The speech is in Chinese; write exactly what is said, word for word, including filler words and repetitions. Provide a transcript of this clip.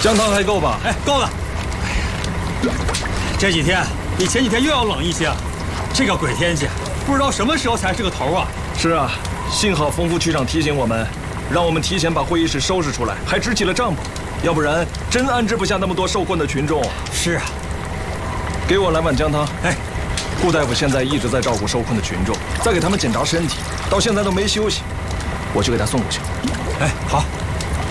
姜汤还够吧？ 哎，够了。这几天比前几天又要冷一些，这个鬼天气，不知道什么时候才是个头啊！ 是啊，幸好丰富区长提醒我们，让我们提前把会议室收拾出来，还支起了帐篷，要不然真安置不下那么多受困的群众。 是啊， 给我来碗姜汤。 哎， 顾大夫现在一直在照顾受困的群众，在给他们检查身体，到现在都没休息，我去给他送过去。 哎，好。